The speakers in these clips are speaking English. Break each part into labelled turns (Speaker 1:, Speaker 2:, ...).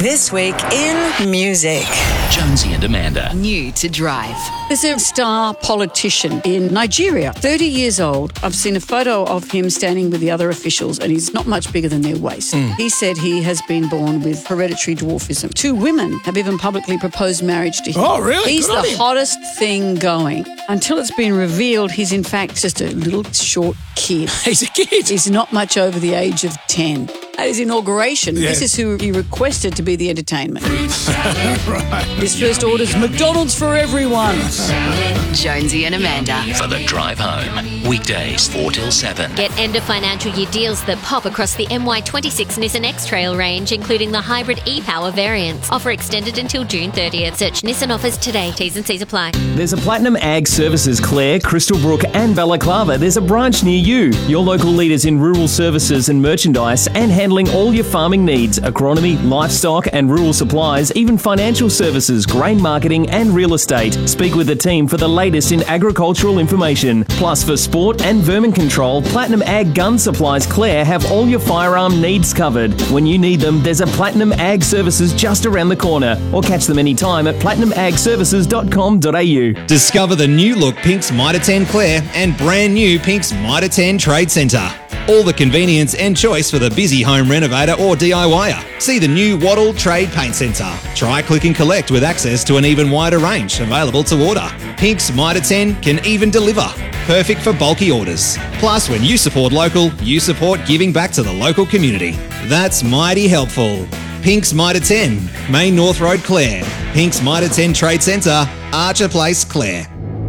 Speaker 1: This week in music.
Speaker 2: Jonesy and Amanda.
Speaker 3: New to Drive.
Speaker 4: There's a star politician in Nigeria, 30 years old. I've seen a photo of him standing with the other officials and he's not much bigger than their waist. He said he has been born with hereditary dwarfism. 2 women have even publicly proposed marriage to him.
Speaker 5: Oh, really?
Speaker 4: He's
Speaker 5: Good on
Speaker 4: the
Speaker 5: him.
Speaker 4: hottest thing going. Until it's been revealed, he's in fact just a little short kid.
Speaker 5: He's a kid.
Speaker 4: He's not much over the age of 10. At his inauguration,
Speaker 5: Yeah.
Speaker 4: this is who he requested to be the entertainment. His first order's McDonald's for everyone.
Speaker 3: Jonesy and Amanda.
Speaker 2: For the drive home. Weekdays 4 till 7.
Speaker 6: Get end of financial year deals that pop across the MY26 Nissan X-Trail range, including the hybrid e-Power variants. Offer extended until June 30th. Search Nissan offers today. T's and C's apply.
Speaker 7: There's a Platinum Ag Services Clare, Crystalbrook and Balaclava. There's a branch near you. Your local leaders in rural services and merchandise and handling all your farming needs, agronomy, livestock and rural supplies, even financial services, grain marketing and real estate. Speak with the team for the latest in agricultural information. Plus for sport and vermin control, Platinum Ag Gun Supplies Clare have all your firearm needs covered. When you need them, there's a Platinum Ag Services just around the corner, or catch them anytime at platinumagservices.com.au.
Speaker 8: Discover the new look Pink's Mitre 10 Clare and brand new Pink's Mitre 10 Trade Centre. All the convenience and choice for the busy home renovator or DIYer. See the new Wattle Trade Paint Centre. Try click and collect with access to an even wider range available to order. Pink's Mitre 10 can even deliver. Perfect for bulky orders. Plus, when you support local, you support giving back to the local community. That's mighty helpful. Pink's Mitre 10, Main North Road, Clare. Pink's Mitre 10 Trade Centre, Archer Place, Clare.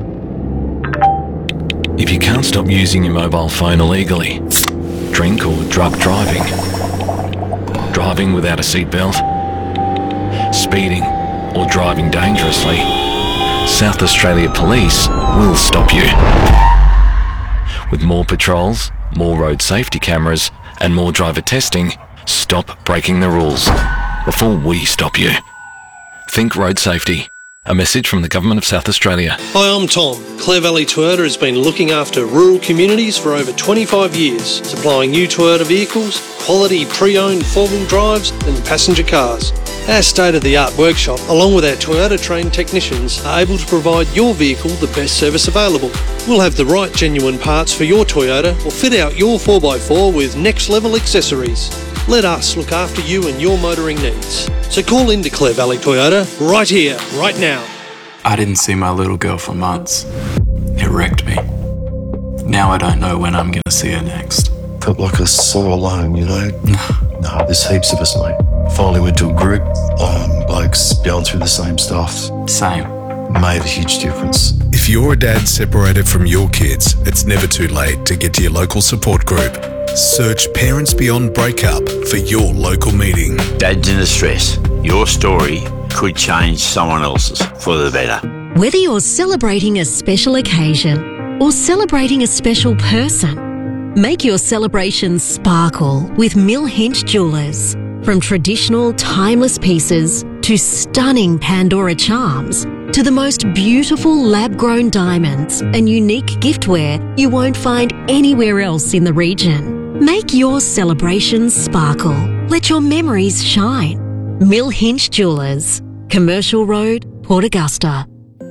Speaker 9: If you can't stop using your mobile phone illegally, drink or drug driving, driving without a seatbelt, speeding or driving dangerously, South Australia Police will stop you. With more patrols, more road safety cameras and more driver testing, stop breaking the rules before we stop you. Think road safety. A message from the Government of South Australia.
Speaker 10: Hi, I'm Tom. Clare Valley Toyota has been looking after rural communities for over 25 years, supplying new Toyota vehicles, quality pre-owned four-wheel drives and passenger cars. Our state-of-the-art workshop, along with our Toyota-trained technicians, are able to provide your vehicle the best service available. We'll have the right genuine parts for your Toyota or fit out your 4x4 with next-level accessories. Let us look after you and your motoring needs. So call into Clare Valley Toyota right here, right now.
Speaker 11: I didn't see my little girl for months. It wrecked me. Now I don't know when I'm going to see her next.
Speaker 12: Felt like I saw alone, you know? No, there's heaps of us, mate. Finally went to a group, blokes going through the same stuff.
Speaker 11: Same.
Speaker 12: Made a huge difference.
Speaker 13: If you're a dad separated from your kids, it's never too late to get to your local support group. Search Parents Beyond Breakup for your local meeting.
Speaker 14: Dads in distress. Your story could change someone else's for the better.
Speaker 15: Whether you're celebrating a special occasion or celebrating a special person, make your celebrations sparkle with Mill Hinch Jewellers. From traditional, timeless pieces to stunning Pandora charms to the most beautiful lab-grown diamonds and unique giftware you won't find anywhere else in the region. Make your celebrations sparkle. Let your memories shine. Mill Hinch Jewellers, Commercial Road, Port Augusta.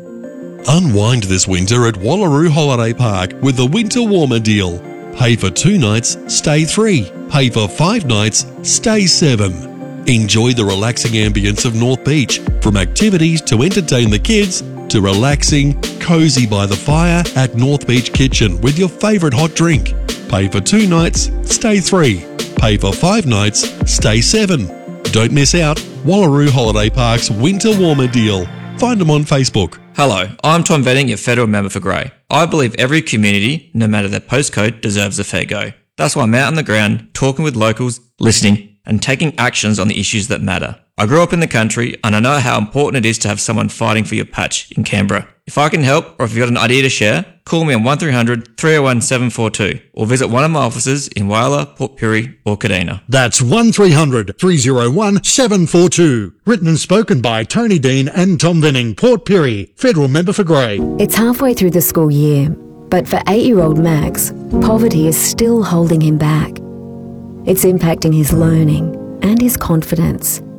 Speaker 16: Unwind this winter at Wallaroo Holiday Park with the Winter Warmer deal. Pay for 2 nights, stay 3. Pay for 5 nights, stay 7. Enjoy the relaxing ambience of North Beach, from activities to entertain the kids to relaxing, cosy by the fire at North Beach Kitchen with your favourite hot drink. Pay for 2 nights, stay 3. Pay for 5 nights, stay 7. Don't miss out. Wallaroo Holiday Park's Winter Warmer deal. Find them on Facebook.
Speaker 17: Hello, I'm Tom Venning, your federal member for Grey. I believe every community, no matter their postcode, deserves a fair go. That's why I'm out on the ground, talking with locals, listening, and taking actions on the issues that matter. I grew up in the country and I know how important it is to have someone fighting for your patch in Canberra. If I can help, or if you've got an idea to share, call me on 1300 301 742 or visit one of my offices in Whyalla, Port Pirie or Kadina.
Speaker 18: That's 1300 301 742. Written and spoken by Tony Dean and Tom Venning, Port Pirie, federal member for Grey.
Speaker 19: It's halfway through the school year, but for 8-year-old Max, poverty is still holding him back. It's impacting his learning and his confidence.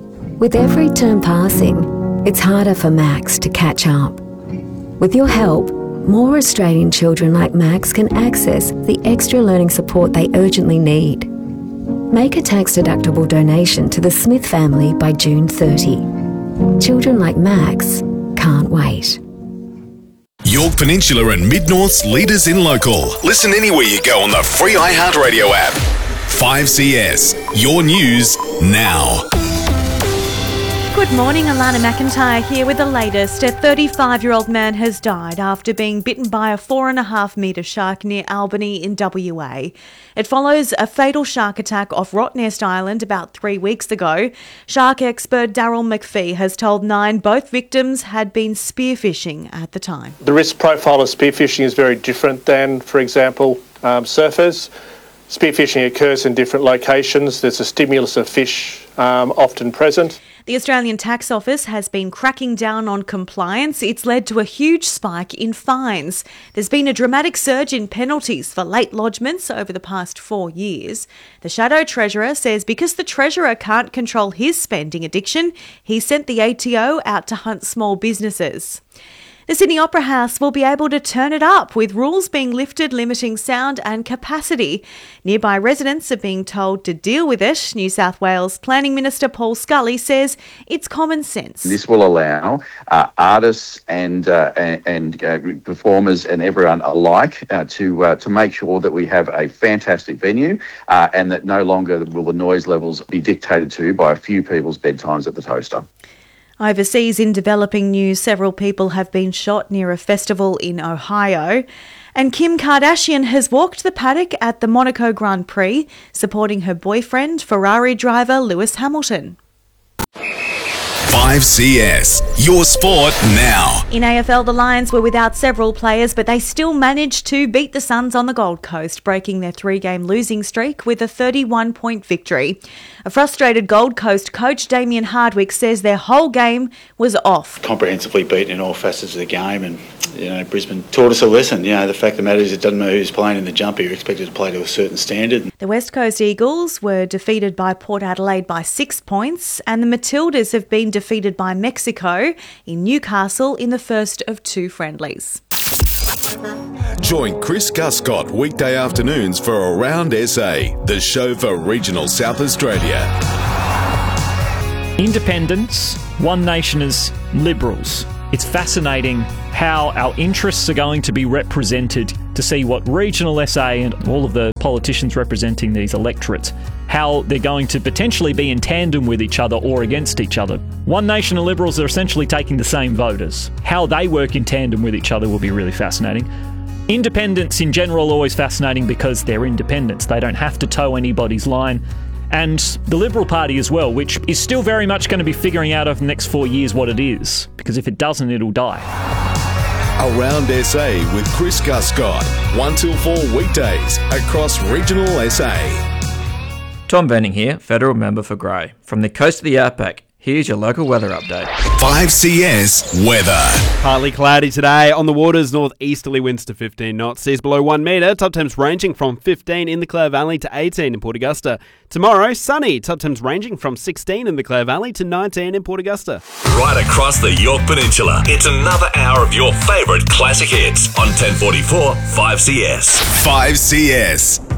Speaker 19: With every term passing, it's harder for Max to catch up. With your help, more Australian children like Max can access the extra learning support they urgently need. Make a tax-deductible donation to the Smith family by June 30. Children like Max can't wait.
Speaker 13: York Peninsula and Mid-North's leaders in local. Listen anywhere you go on the free iHeartRadio app. 5CS, your news now.
Speaker 5: Good morning, Alana McIntyre here with the latest. A 35-year-old man has died after being bitten by a 4.5-metre shark near Albany in WA. It follows a fatal shark attack off Rottnest Island about 3 weeks ago. Shark expert Daryl McPhee has told Nine both victims had been spearfishing at the time.
Speaker 20: The risk profile of spearfishing is very different than, for example, surfers. Spearfishing occurs in different locations. There's a stimulus of fish often present.
Speaker 5: The Australian Tax Office has been cracking down on compliance. It's led to a huge spike in fines. There's been a dramatic surge in penalties for late lodgements over the past 4 years. The Shadow Treasurer says because the Treasurer can't control his spending addiction, he sent the ATO out to hunt small businesses. The Sydney Opera House will be able to turn it up, with rules being lifted limiting sound and capacity. Nearby residents are being told to deal with it. New South Wales Planning Minister Paul Scully says it's common sense.
Speaker 21: This will allow artists and performers and everyone alike to make sure that we have a fantastic venue and that no longer will the noise levels be dictated to by a few people's bedtimes at the toaster.
Speaker 5: Overseas, in developing news, several people have been shot near a festival in Ohio. And Kim Kardashian has walked the paddock at the Monaco Grand Prix, supporting her boyfriend, Ferrari driver Lewis Hamilton.
Speaker 13: 5CS, your sport now.
Speaker 5: In AFL, the Lions were without several players, but they still managed to beat the Suns on the Gold Coast, breaking their 3-game losing streak with a 31-point victory. A frustrated Gold Coast coach, Damien Hardwick, says their whole game was off.
Speaker 22: Comprehensively beaten in all facets of the game, and Brisbane taught us a lesson. The fact of the matter is it doesn't matter who's playing in the jumper, you're expected to play to a certain standard.
Speaker 5: The West Coast Eagles were defeated by Port Adelaide by 6 points, and the Matildas have been defeated by Mexico in Newcastle in the first of 2 friendlies.
Speaker 13: Join Chris Guscott weekday afternoons for Around SA, the show for regional South Australia.
Speaker 23: Independents, One Nation as Liberals. It's fascinating how our interests are going to be represented, to see what regional SA and all of the politicians representing these electorates, how they're going to potentially be in tandem with each other or against each other. One Nation and Liberals are essentially taking the same voters. How they work in tandem with each other will be really fascinating. Independents in general are always fascinating because they're independents. They don't have to toe anybody's line. And the Liberal Party as well, which is still very much going to be figuring out over the next 4 years what it is, because if it doesn't, it'll die.
Speaker 13: Around SA with Chris Guscott, 1 till 4 weekdays across regional SA.
Speaker 17: Tom Benning here, Federal Member for Grey. From the coast of the Outback, here's your local weather update.
Speaker 13: 5CS weather.
Speaker 24: Partly cloudy today. On the waters, northeasterly winds to 15 knots. Seas below 1 metre. Top temps ranging from 15 in the Clare Valley to 18 in Port Augusta. Tomorrow, sunny. Top temps ranging from 16 in the Clare Valley to 19 in Port Augusta.
Speaker 13: Right across the York Peninsula, it's another hour of your favourite classic hits on 1044 5CS. 5CS.